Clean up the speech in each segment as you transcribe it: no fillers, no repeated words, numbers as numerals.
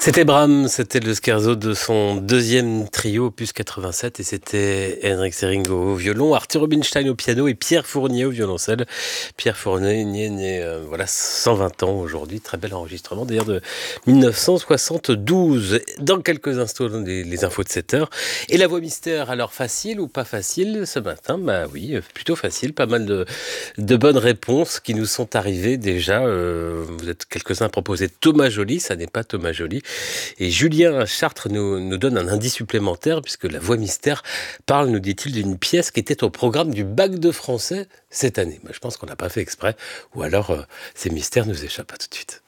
C'était Brahms, c'était le scherzo de son deuxième trio, opus 87, et c'était Henrik Seringo au violon, Arthur Rubinstein au piano et Pierre Fournier au violoncelle. Pierre Fournier né 120 ans aujourd'hui, très bel enregistrement d'ailleurs de 1972. Dans quelques instants, les infos de 7 heures. Et la voix mystère, alors facile ou pas facile ce matin? Bah oui, plutôt facile, pas mal de bonnes réponses qui nous sont arrivées déjà. Vous êtes quelques-uns à proposer Thomas Joly, ça n'est pas Thomas Joly. Et Julien Chartres nous donne un indice supplémentaire puisque la voix mystère parle, nous dit-il, d'une pièce qui était au programme du bac de français cette année. Je pense qu'on n'a pas fait exprès, ou alors ces mystères nous échappent. À tout de suite.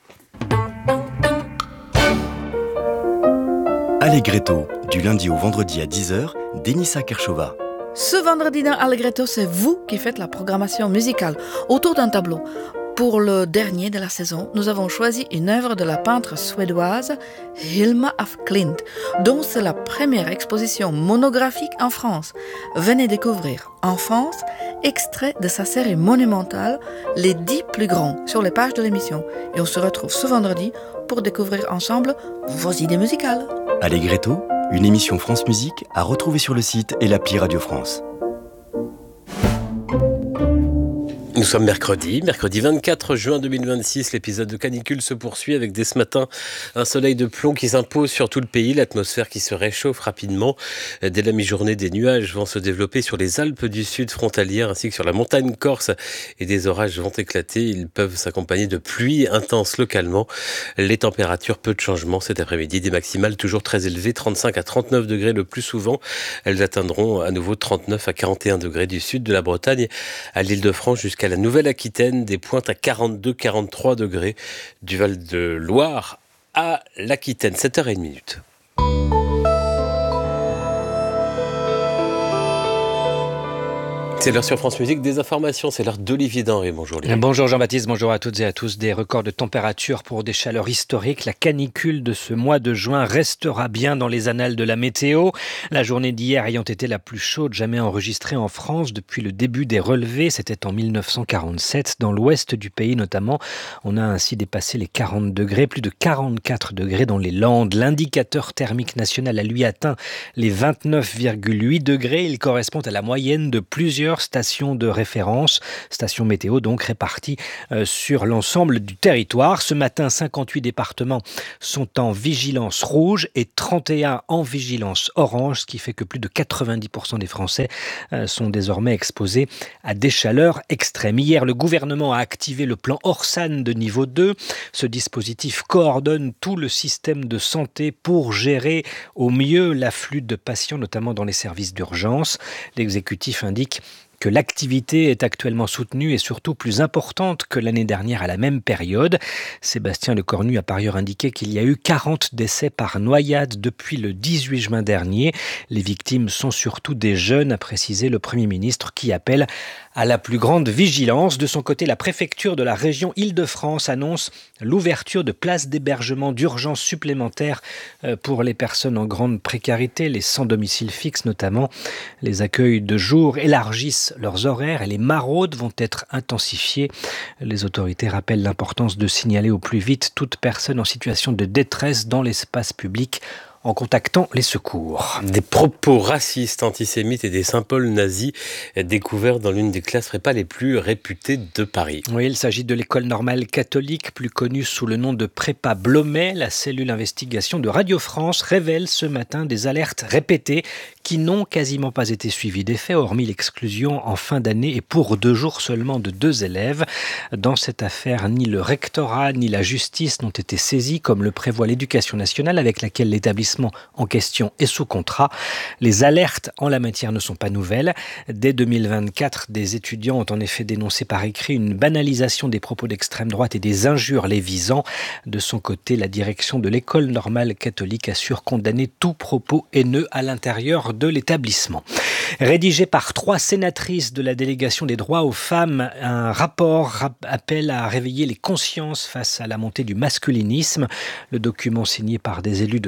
Allegretto, du lundi au vendredi à 10h, Denisa Kershova. Ce vendredi dans Allegretto, c'est vous qui faites la programmation musicale autour d'un tableau. Pour le dernier de la saison, nous avons choisi une œuvre de la peintre suédoise Hilma af Klint, dont c'est la première exposition monographique en France. Venez découvrir en France, extrait de sa série monumentale Les 10 plus grands sur les pages de l'émission. Et on se retrouve ce vendredi pour découvrir ensemble vos idées musicales. Allegretto, une émission France Musique à retrouver sur le site et l'appli Radio France. Nous sommes mercredi 24 juin 2026, l'épisode de Canicule se poursuit avec dès ce matin un soleil de plomb qui s'impose sur tout le pays, l'atmosphère qui se réchauffe rapidement. Dès la mi-journée, des nuages vont se développer sur les Alpes du Sud frontalières ainsi que sur la montagne corse et des orages vont éclater. Ils peuvent s'accompagner de pluies intenses localement. Les températures, peu de changements cet après-midi, des maximales toujours très élevées, 35 à 39 degrés le plus souvent. Elles atteindront à nouveau 39 à 41 degrés du sud de la Bretagne à l'Île-de-France jusqu'à la Nouvelle-Aquitaine, des pointes à 42-43 degrés du Val-de-Loire à l'Aquitaine, 7h01. C'est l'heure sur France Musique des informations, c'est l'heure d'Olivier Denré. Bonjour Olivier. Bonjour Jean-Baptiste, bonjour à toutes et à tous. Des records de température pour des chaleurs historiques. La canicule de ce mois de juin restera bien dans les annales de la météo. La journée d'hier ayant été la plus chaude jamais enregistrée en France depuis le début des relevés. C'était en 1947, dans l'ouest du pays notamment. On a ainsi dépassé les 40 degrés, plus de 44 degrés dans les Landes. L'indicateur thermique national a lui atteint les 29,8 degrés. Il correspond à la moyenne de plusieurs stations de référence, stations météo donc réparties sur l'ensemble du territoire. Ce matin, 58 départements sont en vigilance rouge et 31 en vigilance orange, ce qui fait que plus de 90% des Français sont désormais exposés à des chaleurs extrêmes. Hier, le gouvernement a activé le plan Orsan de niveau 2. Ce dispositif coordonne tout le système de santé pour gérer au mieux l'afflux de patients, notamment dans les services d'urgence. L'exécutif indique que l'activité est actuellement soutenue et surtout plus importante que l'année dernière à la même période. Sébastien Lecornu a par ailleurs indiqué qu'il y a eu 40 décès par noyade depuis le 18 juin dernier. Les victimes sont surtout des jeunes, a précisé le Premier ministre, qui appelle à la plus grande vigilance. De son côté, la préfecture de la région Île-de-France annonce l'ouverture de places d'hébergement d'urgence supplémentaires pour les personnes en grande précarité, les sans domicile fixe notamment. Les accueils de jour élargissent leurs horaires et les maraudes vont être intensifiées. Les autorités rappellent l'importance de signaler au plus vite toute personne en situation de détresse dans l'espace public en contactant les secours. Des propos racistes, antisémites et des symboles nazis découverts dans l'une des classes prépa les plus réputées de Paris. Oui, il s'agit de l'école normale catholique, plus connue sous le nom de Prépa Blomet. La cellule investigation de Radio France révèle ce matin des alertes répétées qui n'ont quasiment pas été suivies d'effet, hormis l'exclusion en fin d'année et pour 2 jours seulement de 2 élèves. Dans cette affaire, ni le rectorat ni la justice n'ont été saisis, comme le prévoit l'Éducation nationale, avec laquelle l'établissement en question est sous contrat. Les alertes en la matière ne sont pas nouvelles. Dès 2024, des étudiants ont en effet dénoncé par écrit une banalisation des propos d'extrême droite et des injures les visant. De son côté, la direction de l'école normale catholique assure condamner tout propos haineux à l'intérieur de l'établissement. Rédigé par 3 sénatrices de la délégation des droits aux femmes, un rapport appelle à réveiller les consciences face à la montée du masculinisme. Le document signé par des élus de droite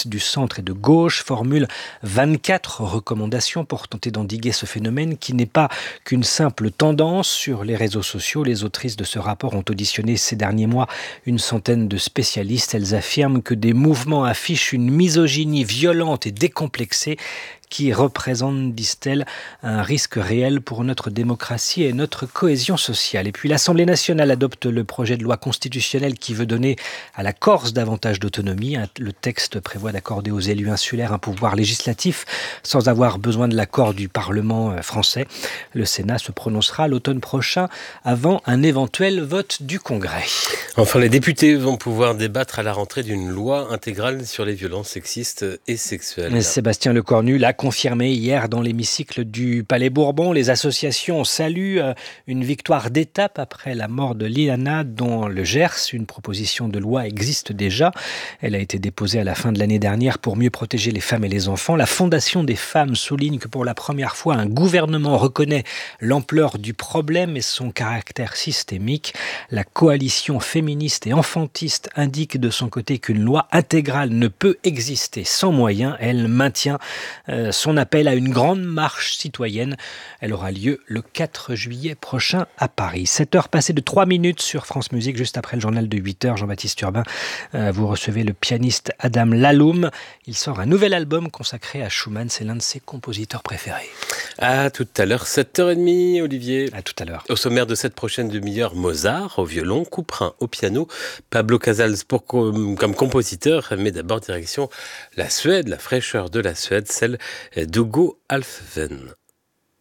droite, du centre et de gauche formule 24 recommandations pour tenter d'endiguer ce phénomène qui n'est pas qu'une simple tendance. Sur les réseaux sociaux, les autrices de ce rapport ont auditionné ces derniers mois une centaine de spécialistes. Elles affirment que des mouvements affichent une misogynie violente et décomplexée qui représente, disent-elles, un risque réel pour notre démocratie et notre cohésion sociale. Et puis l'Assemblée nationale adopte le projet de loi constitutionnelle qui veut donner à la Corse davantage d'autonomie. Le texte prévoit d'accorder aux élus insulaires un pouvoir législatif sans avoir besoin de l'accord du Parlement français. Le Sénat se prononcera à l'automne prochain avant un éventuel vote du Congrès. Enfin, les députés vont pouvoir débattre à la rentrée d'une loi intégrale sur les violences sexistes et sexuelles. Sébastien Lecornu l'a confirmé hier dans l'hémicycle du Palais Bourbon. Les associations saluent une victoire d'étape après la mort de Liliana dans le Gers. Une proposition de loi existe déjà. Elle a été déposée à la fin de l'année dernière pour mieux protéger les femmes et les enfants. La Fondation des femmes souligne que pour la première fois, un gouvernement reconnaît l'ampleur du problème et son caractère systémique. La coalition féministe et enfantiste indique de son côté qu'une loi intégrale ne peut exister sans moyens. Elle maintient son appel à une grande marche citoyenne. Elle aura lieu le 4 juillet prochain à Paris. 7h passées de 3 minutes sur France Musique, juste après le journal de 8h. Jean-Baptiste Urbain, vous recevez le pianiste Adam Laloum. Il sort un nouvel album consacré à Schumann. C'est l'un de ses compositeurs préférés. À tout à l'heure, 7h30, Olivier. À tout à l'heure. Au sommaire de cette prochaine demi-heure, Mozart au violon, Couperin au piano, Pablo Casals comme compositeur, mais d'abord direction la Suède, la fraîcheur de la Suède, celle d'Hugo Alfven.